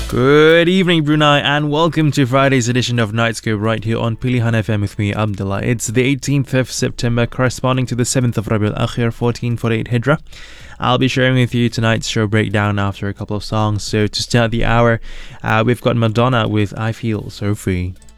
Good evening, Brunei, and welcome to Friday's edition of Nightscope right here on Pilihan FM with me, Abdullah. It's the 18th of September, corresponding to the 7th of Rabiul Akhir, 1448 Hijrah. I'll be sharing with you tonight's show breakdown after a couple of songs. So to start the hour, we've got Madonna with I Feel So Free.